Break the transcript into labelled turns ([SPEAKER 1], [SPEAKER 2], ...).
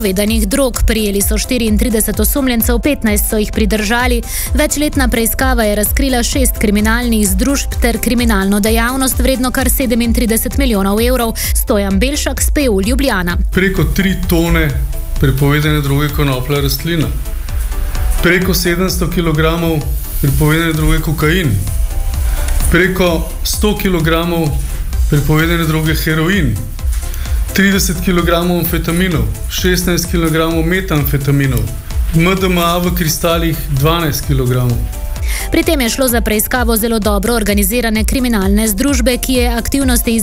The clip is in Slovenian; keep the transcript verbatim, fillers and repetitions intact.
[SPEAKER 1] Vedanih drog. Prijeli so štiriintrideset osumljencev, petnajst so jih pridržali. Večletna preiskava je razkrila šest kriminalnih združb ter kriminalno dejavnost vredno kar sedemintrideset milijonov evrov. Stojan Belšak, S P U Ljubljana.
[SPEAKER 2] Preko tri tone prepovedane droge konoplja rastlina. Preko sedemsto kilogramov prepovedane droge kokain. Preko sto kilogramov prepovedane droge heroin. trideset kilogramov amfetaminov, šestnajst kilogramov metamfetaminov, M D M A v kristalih dvanajst kilogramov.
[SPEAKER 1] Pri tem je šlo za preiskavo zelo dobro organizirane kriminalne združbe, ki je aktivnosti